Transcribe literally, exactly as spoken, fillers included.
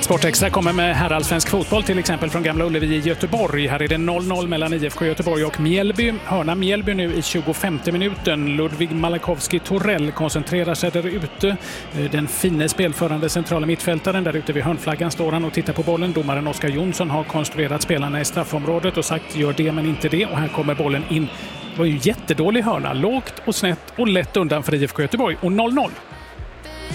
Sportextra kommer med herrallsvensk fotboll, till exempel från Gamla Ullevi i Göteborg. Här är det noll noll mellan I F K Göteborg och Mjällby. Hörna Mjällby nu i tjugofemte minuten. Ludvig Malakowski-Torell koncentrerar sig där ute. Den fine spelförande centrala mittfältaren där ute vid hörnflaggan står han och tittar på bollen. Domaren Oskar Jonsson har konstruerat spelarna i straffområdet och sagt gör det men inte det. Och här kommer bollen in. Det var ju jättedålig hörna. Lågt och snett och lätt undan för I F K Göteborg. Och noll noll.